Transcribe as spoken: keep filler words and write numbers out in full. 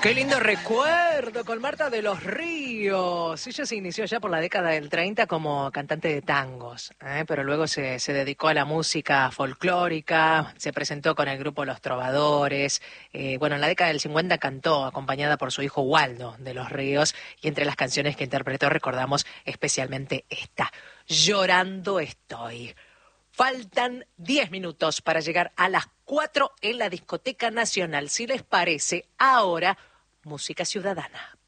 Qué lindo recuerdo con Marta de los Ríos. Ella se inició ya por la década del treinta como cantante de tangos, ¿eh? Pero luego se, se dedicó a la música folclórica, se presentó con el grupo Los Trovadores. Eh, bueno, en la década del cincuenta cantó acompañada por su hijo Waldo de los Ríos, y entre las canciones que interpretó recordamos especialmente esta, Llorando estoy. Faltan diez minutos para llegar a las cuatro en la Discoteca Nacional. Si les parece, ahora música ciudadana.